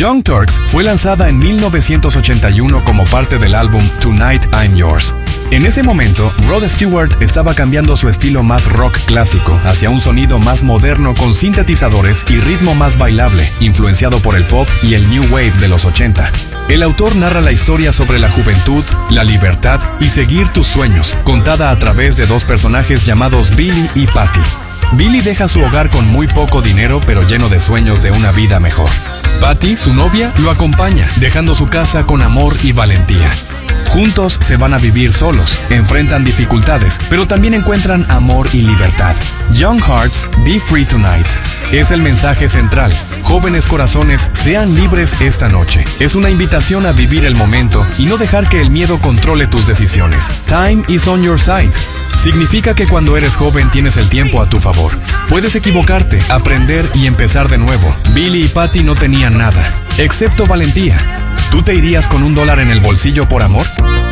Young Turks fue lanzada en 1981 como parte del álbum Tonight I'm Yours. En ese momento, Rod Stewart estaba cambiando su estilo más rock clásico hacia un sonido más moderno con sintetizadores y ritmo más bailable, influenciado por el pop y el new wave de los 80. El autor narra la historia sobre la juventud, la libertad y seguir tus sueños, contada a través de dos personajes llamados Billy y Patty. Billy deja su hogar con muy poco dinero pero lleno de sueños de una vida mejor. Patty, su novia, lo acompaña, dejando su casa con amor y valentía. Juntos se van a vivir solos, enfrentan dificultades, pero también encuentran amor y libertad. Young Hearts, Be Free Tonight. Es el mensaje central. Jóvenes corazones, sean libres esta noche. Es una invitación a vivir el momento y no dejar que el miedo controle tus decisiones. Time is on your side. Significa que cuando eres joven tienes el tiempo a tu favor. Puedes equivocarte, aprender y empezar de nuevo. Billy y Patty no tenían nada, excepto valentía. ¿Tú te irías con $1 en el bolsillo por amor?